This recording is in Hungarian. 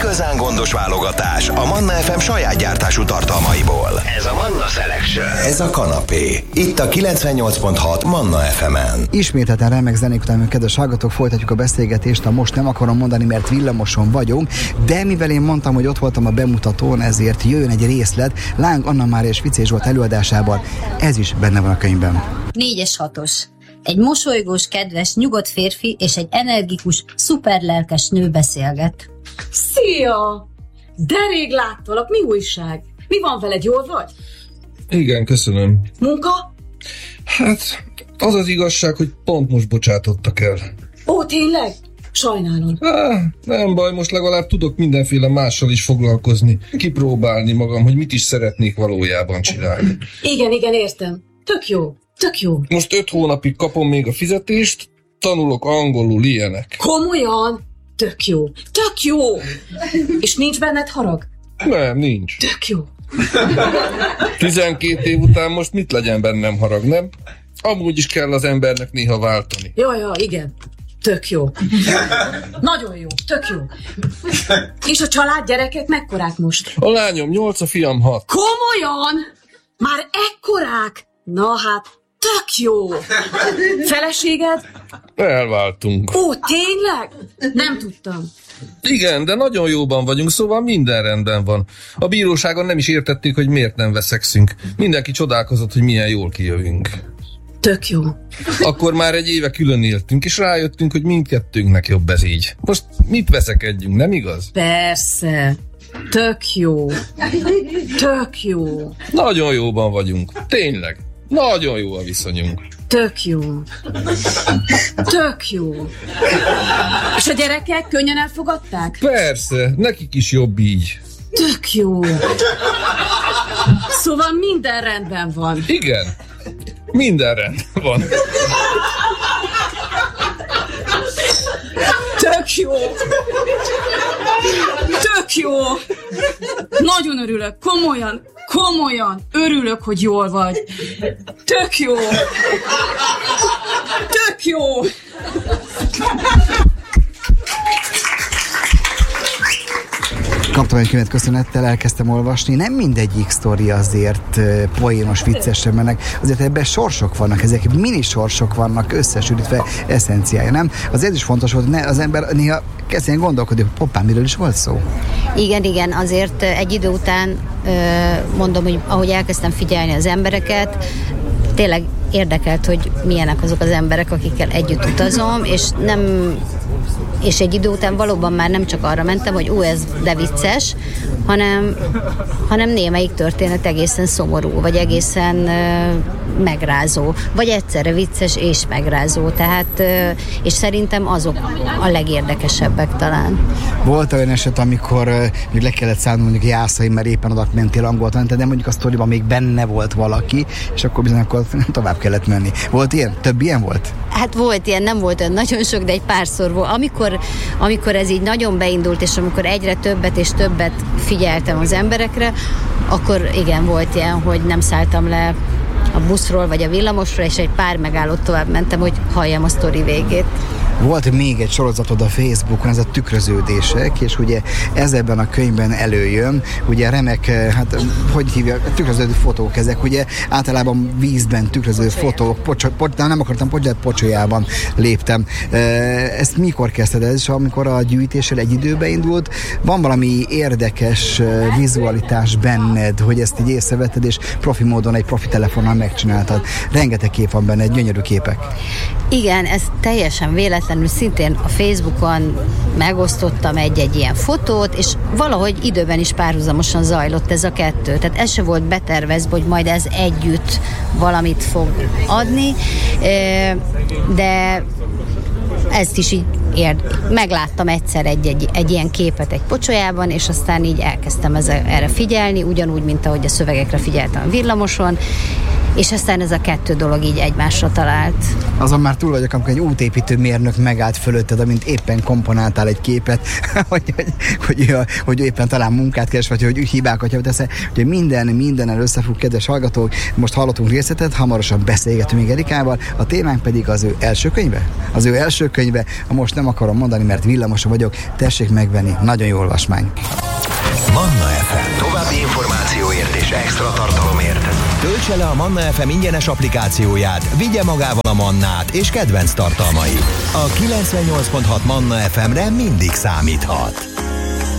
igazán gondos válogatás a Manna FM saját gyártású tartalmaiból. Ez a Manna Selection. Ez a kanapé. Itt a 98.6 Manna FM-en. Ismételten remek zenék után, kedves hallgatók, folytatjuk a beszélgetést. A most nem akarom mondani, mert villamoson vagyunk, de mivel én mondtam, hogy ott voltam a bemutatón, ezért jöjjön egy részlet Láng Anna Mária és Vicés Zsolt előadásában. Ez is benne van a könyvben. 4-es 6-os. Egy mosolygós, kedves, nyugodt férfi és egy energikus, szuperlelkes nő beszélget. Szia! De rég láttalak, mi újság? Mi van veled, jól vagy? Igen, köszönöm. Munka? Hát, az az igazság, hogy pont most bocsátottak el. Ó, tényleg? Sajnálom. Nem baj, most legalább tudok mindenféle mással is foglalkozni. Kipróbálni magam, hogy mit is szeretnék valójában csinálni. Igen, értem. Tök jó. Most 5 hónapig kapom még a fizetést, tanulok angolul, ilyenek. Komolyan? Tök jó. És nincs benned harag? Nem, nincs. Tök jó. 12 év után most mit legyen bennem harag, nem? Amúgy is kell az embernek néha váltani. Ja, igen. Tök jó. Nagyon jó, tök jó. És a család, gyerekek mekkorák most? A lányom 8, a fiam 6. Komolyan? Már ekkorák? Na hát, tök jó. Feleséged? Elváltunk. Ó, tényleg? Nem tudtam. Igen, de nagyon jóban vagyunk, szóval minden rendben van. A bíróságon nem is értették, hogy miért nem veszekszünk. Mindenki csodálkozott, hogy milyen jól kijövünk. Tök jó. Akkor már egy éve külön éltünk, és rájöttünk, hogy mindkettőnknek jobb ez így. Most mit veszekedjünk, nem igaz? Persze. Tök jó. Nagyon jóban vagyunk. Tényleg. Nagyon jó a viszonyunk. Tök jó. És a gyerekek könnyen elfogadták? Persze, nekik is jobb így. Tök jó. Szóval minden rendben van. Igen, minden rendben van. Tök jó. Nagyon örülök, komolyan örülök, hogy jól vagy. Tök jó. Kaptam egy könyvet köszönettel, elkezdtem olvasni. Nem mindegyik sztori azért poénos, vicces sem mennek. Azért ebben sorsok vannak, ezek mini sorsok vannak összesülítve, eszenciája, nem? Azért is fontos volt, hogy az ember néha kezdjen gondolkodni, hogy hoppá, miről is volt szó? Igen, azért egy idő után mondom, hogy ahogy elkezdtem figyelni az embereket, tényleg érdekelt, hogy milyenek azok az emberek, akikkel együtt utazom, és egy idő után valóban már nem csak arra mentem, hogy ez de vicces, hanem némelyik történet egészen szomorú, vagy egészen megrázó, vagy egyszerre vicces és megrázó, tehát, és szerintem azok a legérdekesebbek talán. Volt olyan eset, amikor még le kellett szállni mondjuk Jászai, mert éppen oda mentél angol tanítani, de mondjuk a sztoriban még benne volt valaki, és akkor bizony akkor tovább kellett menni. Volt ilyen? Több ilyen volt? Hát volt ilyen, nem volt olyan nagyon sok, de egy párszor volt. Amikor ez így nagyon beindult, és amikor egyre többet és többet figyeltem az emberekre, akkor igen, volt ilyen, hogy nem szálltam le a buszról vagy a villamosról, és egy pár megállót tovább mentem, hogy halljam a sztori végét. Volt még egy sorozatod a Facebookon, ez a tükröződések, és ugye ez ebben a könyvben előjön, ugye remek, hát hogy hívják, tükröződő fotók ezek, ugye általában vízben tükröződő fotók, nem akartam, pocsolyában léptem. Ezt mikor kezdted ez, és amikor a gyűjtéssel egy időben indult, van valami érdekes vizualitás benned, hogy ezt így észrevetted, és profi módon egy profi telefonnal megcsináltad. Rengeteg kép van benne, gyönyörű képek. Igen, ez teljesen véletlenül szintén a Facebookon megosztottam egy ilyen fotót, és valahogy időben is párhuzamosan zajlott ez a kettő. Tehát ez se volt betervezve, hogy majd ez együtt valamit fog adni, de ezt is így megláttam egyszer egy ilyen képet egy pocsolyában, és aztán így elkezdtem erre figyelni, ugyanúgy, mint ahogy a szövegekre figyeltem a villamoson, és aztán ez a kettő dolog így egymásra talált. Azon már túl vagyok, amikor egy útépítő mérnök megállt fölötted, amint éppen komponáltál egy képet, hogy éppen talán munkát keres, vagy hogy hibákat javít, hogy mindennel összefügg, kedves hallgatók. Most hallottunk részletet, hamarosan beszélgetünk még Erikával, a témánk pedig az ő első könyve. Az ő első könyve, most nem akarom mondani, mert villamoson vagyok, tessék megvenni, nagyon jó olvasmány. Manna FM. További információért és extra tartalomért töltse le a Manna FM ingyenes applikációját, vigye magával a Mannát és kedvenc tartalmait. A 98.6 Manna FM-re mindig számíthat.